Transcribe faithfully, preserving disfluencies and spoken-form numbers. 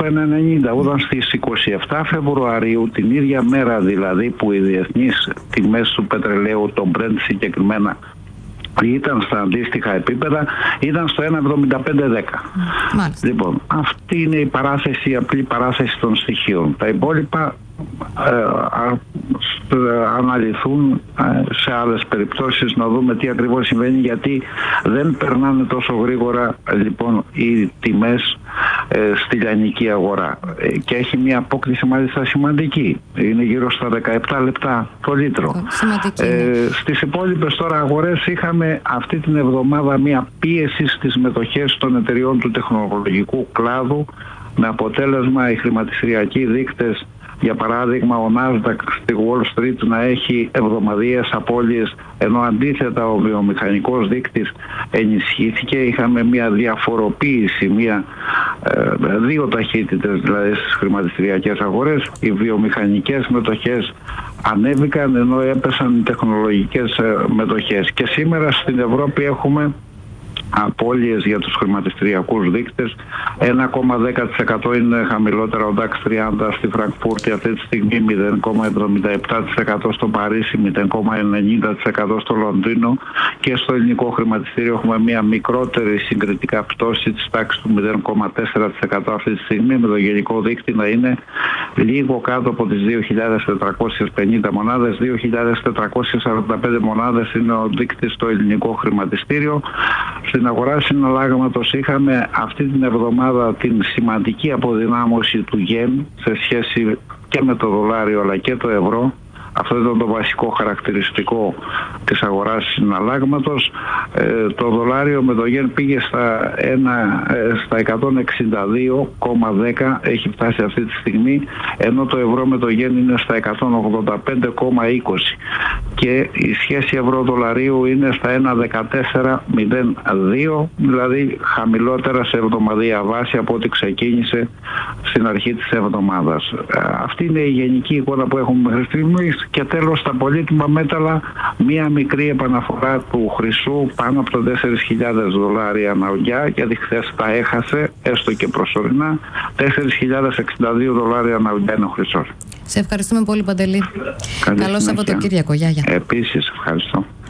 ένα ενενήντα, όταν στις είκοσι επτά Φεβρουαρίου, την ίδια μέρα δηλαδή που οι διεθνείς τιμές του πετρελαίου, το Brent συγκεκριμένα, ήταν στα αντίστοιχα επίπεδα, ήταν στο ένα εβδομήντα πέντε δέκα. Μάλιστα. Λοιπόν, αυτή είναι η παράθεση, η απλή παράθεση των στοιχείων. Τα υπόλοιπα ε, ε, αναλυθούν ε, σε άλλες περιπτώσεις, να δούμε τι ακριβώς συμβαίνει, γιατί δεν περνάνε τόσο γρήγορα λοιπόν οι τιμές ε, στη λιανική αγορά, ε, και έχει μια απόκληση μάλιστα σημαντική, είναι γύρω στα δεκαεπτά λεπτά το λίτρο. ε, στις υπόλοιπες τώρα αγορές είχαμε αυτή την εβδομάδα μια πίεση στις μετοχές των εταιριών του τεχνολογικού κλάδου, με αποτέλεσμα οι χρηματιστηριακοί δείκτες, για παράδειγμα ο Nasdaq στη Wall Street, να έχει εβδομαδιαίες απώλειες, ενώ αντίθετα ο βιομηχανικός δείκτης ενισχύθηκε. Είχαμε μια διαφοροποίηση, μια, ε, δύο ταχύτητες δηλαδή στις χρηματιστηριακές αγορές. Οι βιομηχανικές μετοχές ανέβηκαν, ενώ έπεσαν οι τεχνολογικές ε, μετοχές. Και σήμερα στην Ευρώπη έχουμε απώλειες για τους χρηματιστηριακούς δείκτες. ένα κόμμα δέκα τοις εκατό είναι χαμηλότερα ο νταξ τριάντα στη Φραγκφούρτη αυτή τη στιγμή, μηδέν κόμμα εβδομήντα επτά τοις εκατό στο Παρίσι, μηδέν κόμμα ενενήντα τοις εκατό στο Λονδίνο, και στο ελληνικό χρηματιστήριο έχουμε μια μικρότερη συγκριτικά πτώση της τάξης του μηδέν κόμμα τέσσερα τοις εκατό αυτή τη στιγμή, με το γενικό δείκτη να είναι λίγο κάτω από τις δύο χιλιάδες τετρακόσιες πενήντα μονάδες. δύο χιλιάδες τετρακόσιες σαράντα πέντε μονάδες είναι ο δείκτης στο ελληνικό χρηματιστήριο. Στην αγορά συναλλάγματος είχαμε αυτή την εβδομάδα την σημαντική αποδυνάμωση του γεν σε σχέση και με το δολάριο αλλά και το ευρώ. Αυτό ήταν το βασικό χαρακτηριστικό της αγοράς συναλλάγματος. Ε, το δολάριο με το γεν πήγε στα, ένα, στα εκατόν εξήντα δύο κόμμα δέκα, έχει φτάσει αυτή τη στιγμή, ενώ το ευρώ με το γεν είναι στα εκατόν ογδόντα πέντε κόμμα είκοσι και η σχέση ευρώ-δολαρίου είναι στα ένα κόμμα δεκατέσσερα μηδέν δύο, δηλαδή χαμηλότερα σε εβδομαδιαία βάση από ό,τι ξεκίνησε στην αρχή της εβδομάδας. Αυτή είναι η γενική εικόνα που έχουμε μέχρι στιγμής. Και τέλος, τα πολύτιμα μέταλλα, μία μικρή επαναφορά του χρυσού πάνω από τα τέσσερις χιλιάδες δολάρια ανά ουγγιά, γιατί χθες τα έχασε, έστω και προσωρινά. τέσσερις χιλιάδες εξήντα δύο δολάρια ανά ουγγιά είναι ο χρυσός. Σε ευχαριστούμε πολύ, Παντελή. Καλό Σαββατοκύριακο. Γεια, γεια. Επίσης, ευχαριστώ.